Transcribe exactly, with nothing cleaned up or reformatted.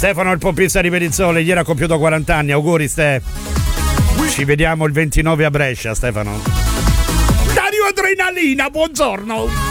Stefano il pompista di Perizzole, ieri ha compiuto quaranta anni, auguri Ste. Ci vediamo il ventinove a Brescia, Stefano. Dario Adrenalina, buongiorno.